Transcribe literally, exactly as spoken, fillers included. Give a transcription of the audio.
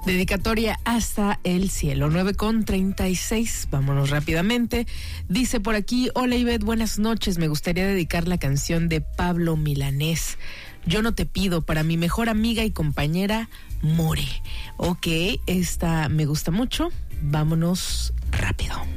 Dedicatoria hasta el cielo, nueve con treinta y seis, vámonos rápidamente. Dice por aquí, hola Ivette, buenas noches, me gustaría dedicar la canción de Pablo Milanés, Yo no te pido, para mi mejor amiga y compañera More. Ok, esta me gusta mucho, vámonos rápido.